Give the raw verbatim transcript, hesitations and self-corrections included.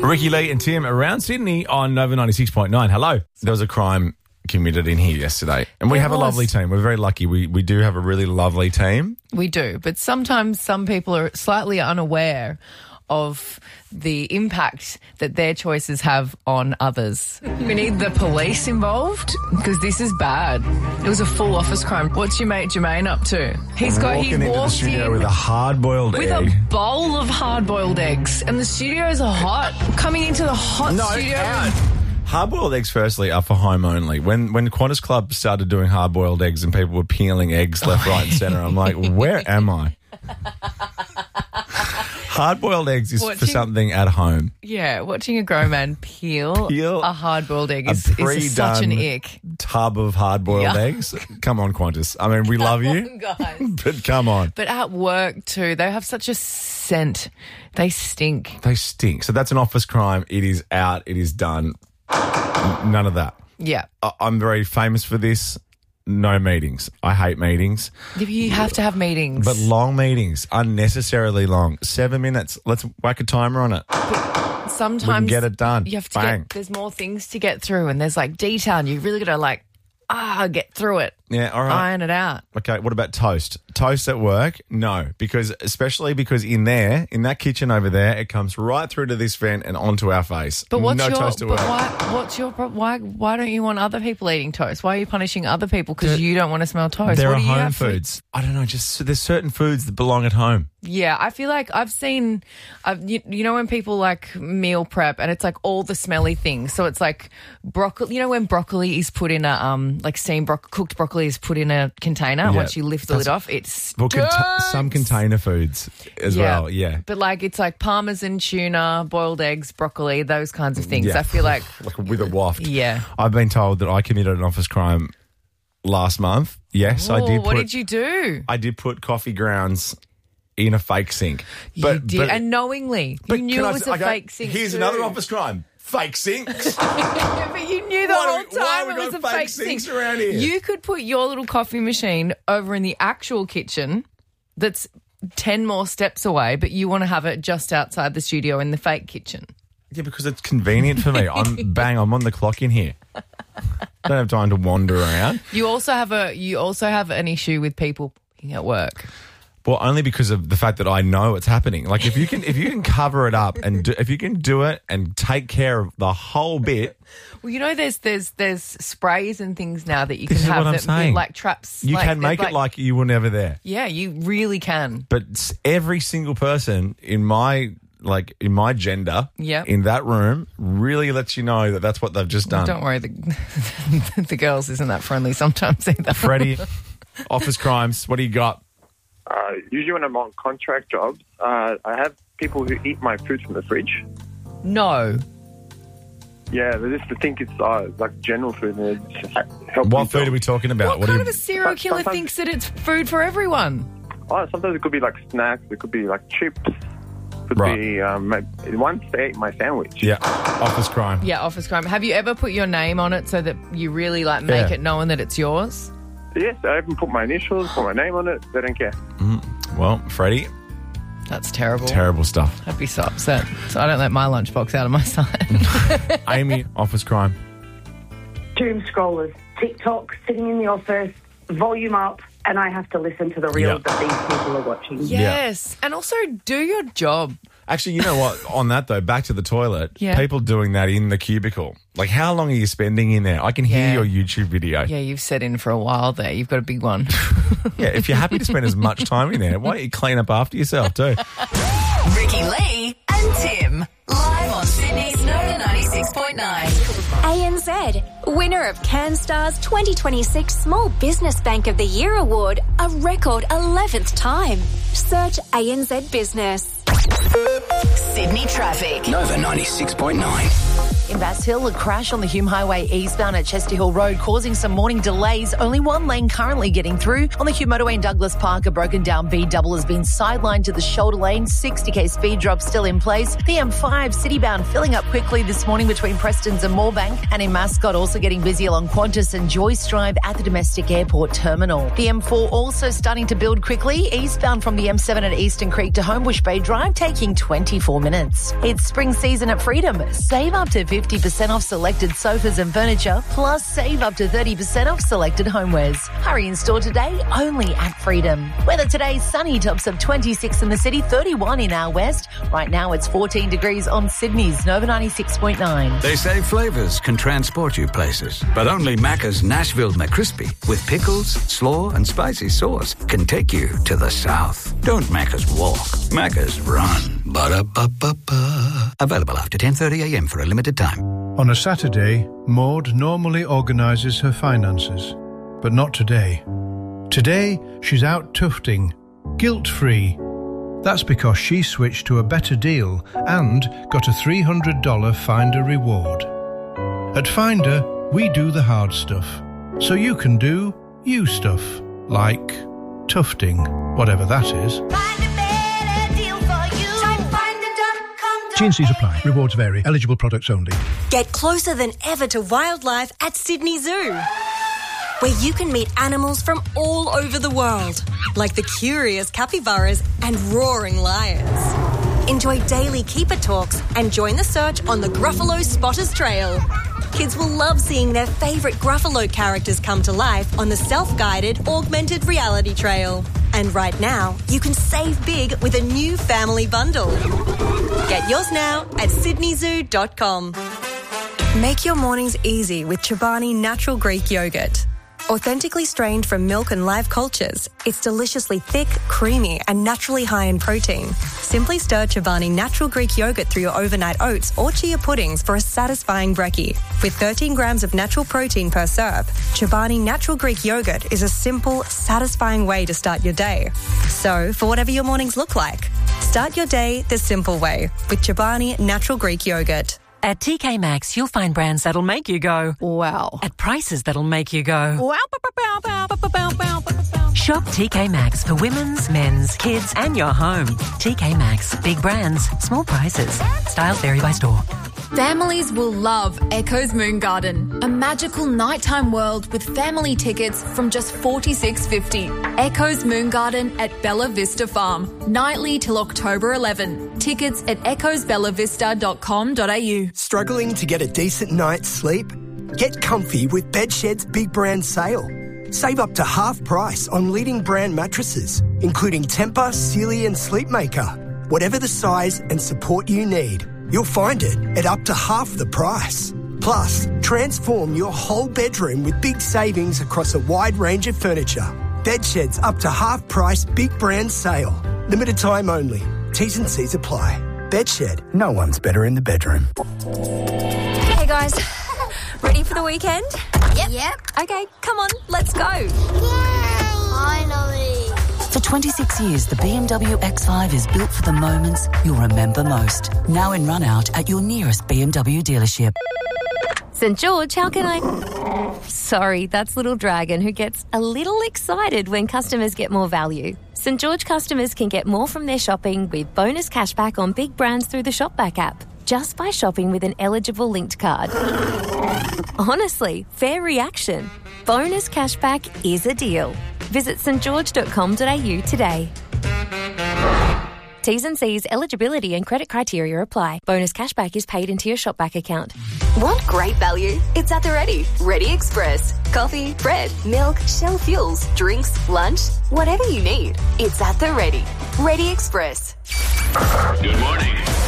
Ricky Lee and Tim around Sydney on Nova ninety-six point nine. Hello. There was a crime committed in here yesterday, and we There have was. a lovely team. We're very lucky. We we do have a really lovely team. We do, but sometimes some people are slightly unaware of the impact that their choices have on others. We need the police involved because this is bad. It was a full office crime. What's your mate Jermaine up to? He's got Walking he into the walked studio in with a hard-boiled with egg. a bowl of hard-boiled eggs, and the studios are hot. Coming into the hot No, studio. out. Hard-boiled eggs, firstly, are for home only. When when Qantas Club started doing hard-boiled eggs and people were peeling eggs left, right and centre, I'm like, where am I? Hard-boiled eggs is Watching- for something at home. Yeah, watching a grown man peel, Peel a hard-boiled egg a is, is such an pre-done ick. Tub of hard-boiled Yeah. eggs. Come on, Qantas. I mean, we love you, on, guys. but come on. But at work too, they have such a scent. They stink. They stink. So that's an office crime. It is out. It is done. None of that. Yeah. I- I'm very famous for this. No meetings. I hate meetings. You have to have meetings. But long meetings, unnecessarily long. Seven minutes. Let's whack a timer on it. sometimes we can get it done. You have to Bang. get, there's more things to get through, and there's like detail, and you really got to like, ah, get through it. Yeah, all right. Iron it out. Okay, what about toast? Toast at work? No, because especially because in there, in that kitchen over there, it comes right through to this vent and onto our face. But what's no your? toast at But work. why? What's your? pro- Why? Why don't you want other people eating toast? Why are you punishing other people because you don't want to smell toast? There what are do you home have for- foods. I don't know. Just there's certain foods that belong at home. Yeah, I feel like I've seen, I've, you, you know, when people like meal prep and it's like all the smelly things. So it's like broccoli. You know, when broccoli is put in a um like steamed bro- cooked broccoli is put in a container. Yeah, Once you lift the lid that's- off, it's Well, cont- some container foods as well. Yeah. But like it's like parmesan, tuna, boiled eggs, broccoli, those kinds of things. Yeah. I feel like like with a waft. Yeah. I've been told that I committed an office crime last month. Yes, I oh, did. what put, did you do? I did put coffee grounds in a fake sink. you did, and knowingly, you knew can it I was say- a okay, fake sink. Here's too. another office crime. Fake sinks. Yeah, but you knew the Why do whole we- why time we it was a got fake fake sink. sinks around here? You could put your little coffee machine over in the actual kitchen that's ten more steps away, but you want to have it just outside the studio in the fake kitchen. Yeah, because it's convenient for me. I'm bang, I'm on the clock in here. Don't have time to wander around. You also have a you also have an issue with people being at work. Well, only because of the fact that I know it's happening. Like if you can, if you can cover it up and do, if you can do it and take care of the whole bit, Well, you know, there's there's there's sprays and things now that you This can is have what I'm that saying. like traps. you like, can make like, it like you were never there. yeah, you really can. But s- every single person in my like in my gender, Yep. in that room, really lets you know that that's what they've just done. Don't worry, the the girls isn't that friendly sometimes either. Freddie, office crimes. What do you got? Uh, usually when I'm on contract jobs, uh, I have people who eat my food from the fridge. No. Yeah, they just think it's uh, like general food. And they just help What themselves. food are we talking about? What, What, kind do of you, a serial But killer sometimes- thinks that it's food for everyone? Oh, sometimes it could be like snacks. It could be like chips. Could Right. be um, maybe- once they ate my sandwich. yeah, office crime. Yeah, office crime. Have you ever put your name on it so that you really like make Yeah. it known that it's yours? Yes, I even put my initials, put my name on it. They don't care. Well, Freddie, That's terrible. terrible stuff. I'd be so upset. So I don't let my lunchbox out of my sight. Amy, office crime. Doom scrollers, TikTok, sitting in the office, volume up, and I have to listen to the reels Yeah. that these people are watching. Yes. And also do your job. Actually, you know what? On that though, back to the toilet. Yeah. People doing that in the cubicle. Like, how long are you spending in there? I can hear Yeah. your YouTube video. Yeah, you've set in for a while there. You've got a big one. Yeah, if you're happy to spend as much time in there, why don't you clean up after yourself too? Ricky Lee and Tim. Live on Sydney's Nova ninety-six point nine. A N Z, winner of CanStar's twenty twenty-six Small Business Bank of the Year Award, a record eleventh time. Search A N Z Business. Sydney traffic. Nova ninety-six point nine. In Bass Hill, a crash on the Hume Highway eastbound at Chester Hill Road causing some morning delays. Only one lane currently getting through. On the Hume Motorway in Douglas Park, a broken down B double has been sidelined to the shoulder lane. sixty k speed drop still in place. The M five citybound filling up quickly this morning between Prestons and Moorebank. And in Mascot, also getting busy along Qantas and Joyce Drive at the domestic airport terminal. The M four also starting to build quickly. Eastbound from the M seven at Eastern Creek to Homebush Bay Drive, taking twenty-four minutes. It's spring season at Freedom. Save up to fifty percent off selected sofas and furniture, plus save up to thirty percent off selected homewares. Hurry in store today, only at Freedom. Weather today, sunny, tops of twenty-six in the city, thirty-one in our west. Right now it's fourteen degrees on Sydney's Nova ninety-six point nine. They say flavours can transport you places, but only Macca's Nashville McCrispy with pickles, slaw and spicy sauce can take you to the south. Don't Macca's walk, Macca's run. Ba-da-ba-ba-ba. Available after ten thirty a m for a limited time. On a Saturday, Maud normally organises her finances, but not today. Today, she's out tufting, guilt-free. That's because she switched to a better deal and got a three hundred dollars Finder reward. At Finder, we do the hard stuff, so you can do you stuff, like tufting, whatever that is. T and C's apply. Rewards vary. Eligible products only. Get closer than ever to wildlife at Sydney Zoo, where you can meet animals from all over the world, like the curious capybaras and roaring lions. Enjoy daily keeper talks and join the search on the Gruffalo Spotters Trail. Kids will love seeing their favourite Gruffalo characters come to life on the self-guided augmented reality trail. And right now, you can save big with a new family bundle. Get yours now at sydney zoo dot com. Make your mornings easy with Chobani Natural Greek Yogurt. Authentically strained from milk and live cultures, it's deliciously thick, creamy and naturally high in protein. Simply stir Chobani Natural Greek Yogurt through your overnight oats or chia puddings for a satisfying brekkie. With thirteen grams of natural protein per serve, Chobani Natural Greek Yogurt is a simple, satisfying way to start your day. So, for whatever your mornings look like, start your day the simple way with Chobani Natural Greek Yogurt. At T K Maxx, you'll find brands that'll make you go, wow. At prices that'll make you go, wow. Shop T K Maxx for women's, men's, kids and your home. T K Maxx. Big brands, small prices. Styles vary by store. Families will love Echoes Moon Garden, a magical nighttime world with family tickets from just forty-six fifty. Echoes Moon Garden at Bella Vista Farm, nightly till October eleventh. Tickets at echoes bella vista dot com dot a u. Struggling to get a decent night's sleep? Get comfy with Bedshed's Big Brand Sale. Save up to half price on leading brand mattresses, including Tempur, Sealy and Sleepmaker. Whatever the size and support you need, you'll find it at up to half the price. Plus, transform your whole bedroom with big savings across a wide range of furniture. Bedshed's up to half price Big Brand Sale. Limited time only. T's and C's apply. Bedshed, no one's better in the bedroom. Hey guys, ready for the weekend? Yep. Yep. Okay, come on, let's go. Yay! Finally. For twenty-six years, the B M W X five is built for the moments you'll remember most. Now in run out at your nearest B M W dealership. Saint George, how can I... Sorry, that's Little Dragon, who gets a little excited when customers get more value. Saint George customers can get more from their shopping with bonus cashback on big brands through the Shopback app, just by shopping with an eligible linked card. Honestly, fair reaction. Bonus cashback is a deal. Visit st george dot com dot a u today. T's and C's, eligibility and credit criteria apply. Bonus cashback is paid into your Shopback account. Want great value? It's at the Ready. Ready Express. Coffee, bread, milk, Shell fuels, drinks, lunch, whatever you need. It's at the Ready. Ready Express. Good morning.